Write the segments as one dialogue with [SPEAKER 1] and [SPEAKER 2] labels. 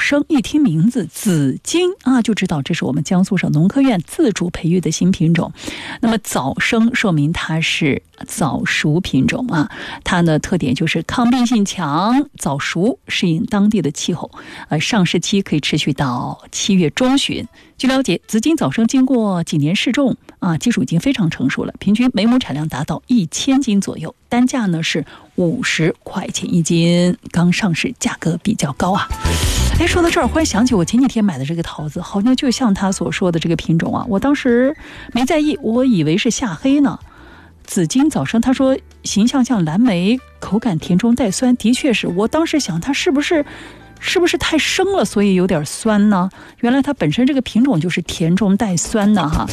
[SPEAKER 1] 生，一听名字紫金啊，就知道这是我们江苏省农科院自主培育的新品种。那么早生说明它是早熟品种啊，它的特点就是抗病性强，早熟，适应当地的气候。上市期可以持续到7月中旬。据了解，紫金早生经过几年试种啊，技术已经非常成熟了，平均每亩产量达到1000斤左右，单价呢是50块钱一斤，刚上市，价格比较高啊。说到这儿，忽然想起我前几天买的这个桃子，好像就像他所说的这个品种啊，我当时没在意，我以为是夏黑呢。紫金早生，他说形象像蓝莓，口感甜中带酸，的确是。我当时想，它是不是太生了，所以有点酸呢？原来它本身这个品种就是甜中带酸的哈。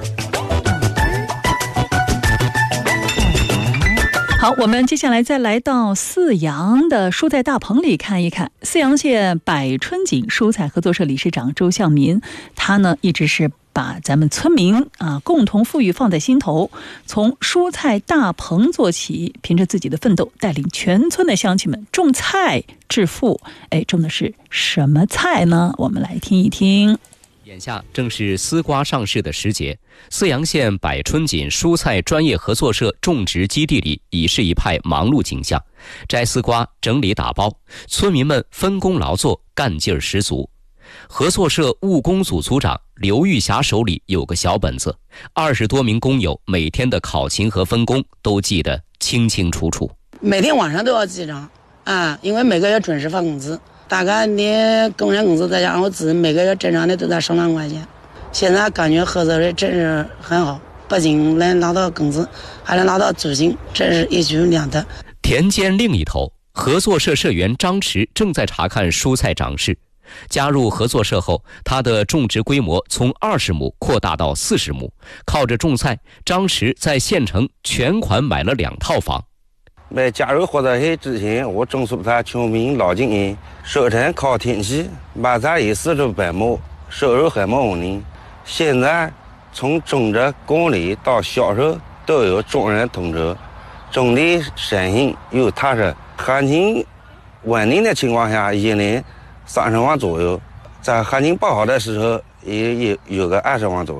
[SPEAKER 1] 好，我们接下来再来到泗阳的蔬菜大棚里看一看。泗阳县百春锦蔬菜合作社理事长周向民，他呢一直是把咱们村民共同富裕放在心头，从蔬菜大棚做起，凭着自己的奋斗，带领全村的乡亲们种菜致富。种的是什么菜呢？我们来听一听。
[SPEAKER 2] 眼下正是丝瓜上市的时节，泗阳县百春锦蔬菜专业合作社种植基地里已是一派忙碌景象，摘丝瓜、整理打包，村民们分工劳作，干劲儿十足。合作社务工组组长刘玉霞手里有个小本子，20多名工友每天的考勤和分工都记得清清楚楚，
[SPEAKER 3] 每天晚上都要记账因为每个月准时发工资，大概你工人工资再加上我自己每个月正常的都在10万块钱。现在感觉合作社真是很好，不仅能拿到工资，还能拿到租金，真是一举两得。
[SPEAKER 2] 田间另一头，合作社社员张驰正在查看蔬菜长势。加入合作社后，他的种植规模从20亩扩大到40亩。靠着种菜，张驰在县城全款买了2套房。
[SPEAKER 4] 在加入合作社之前，我种蔬菜全民老经验，收成靠天气，卖菜以40百亩，收入很不稳定。现在从种植管理到销售都有专人统筹，种地省心又踏实，行情稳定的情况下一年30万左右，在行情不好的时候也有个20万左右。